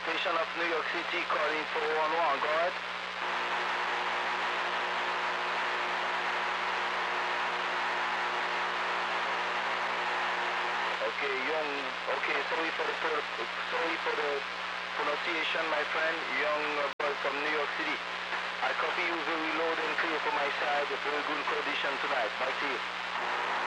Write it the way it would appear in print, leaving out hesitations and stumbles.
station of New York City calling 411. Go ahead. Okay, young. Okay, sorry for the pronunciation, my friend. Young boy from New York City. I copy you very loud and clear from my side. Very good condition tonight. Back to you.